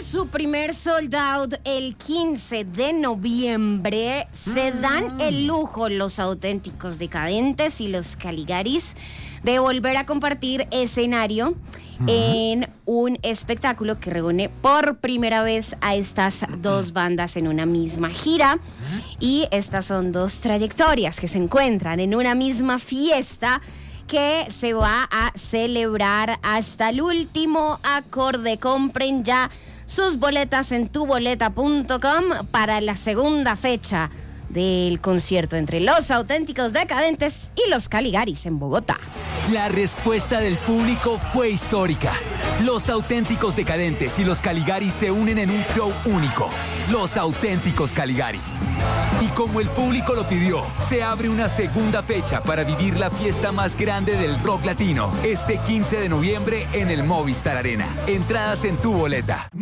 su primer sold out el 15 de noviembre, se dan el lujo los Auténticos Decadentes y los Caligaris de volver a compartir escenario en un espectáculo que reúne por primera vez a estas dos bandas en una misma gira. Y estas son dos trayectorias que se encuentran en una misma fiesta que se va a celebrar hasta el último acorde. Compren ya sus boletas en tuboleta.com para la segunda fecha del concierto entre los Auténticos Decadentes y los Caligaris en Bogotá. La respuesta del público fue histórica. Los Auténticos Decadentes y los Caligaris se unen en un show único. Los Auténticos Caligaris. Y como el público lo pidió, se abre una segunda fecha para vivir la fiesta más grande del rock latino, este 15 de noviembre en el Movistar Arena. Entradas en Tu Boleta.